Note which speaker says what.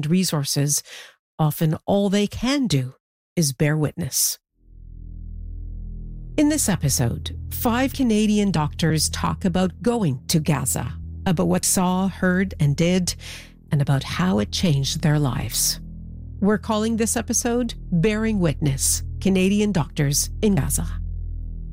Speaker 1: resources, often all they can do is bear witness. In this episode, 5 Canadian doctors talk about going to Gaza, about what saw, heard, and did, and about how it changed their lives. We're calling this episode Bearing Witness: Canadian Doctors in Gaza.